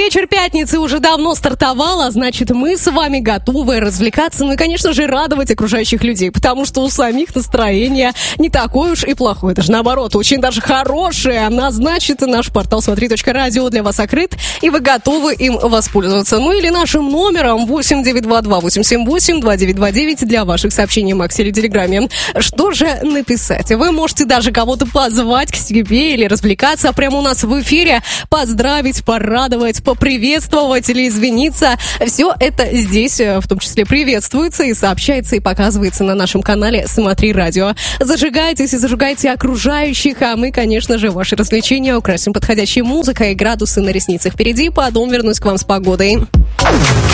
Вечер пятницы уже давно стартовал, а значит, мы с вами готовы развлекаться, ну и, конечно же, радовать окружающих людей, потому что у самих настроение не такое уж и плохое, даже наоборот, очень даже хорошее. А значит, наш портал смотри.радио для вас открыт, и вы готовы им воспользоваться. Ну или нашим номером 8922-878-2929 для ваших сообщений в Максе или Телеграме. Что же написать? Вы можете даже кого-то позвать к себе или развлекаться прямо у нас в эфире, поздравить, порадовать, поприветствовать или извиниться. Все это здесь в том числе приветствуется и сообщается и показывается на нашем канале «Смотри радио». Зажигайтесь и зажигайте окружающих, а мы, конечно же, ваши развлечения украсим подходящей музыкой. Градусы на ресницах впереди, потом вернусь к вам с погодой.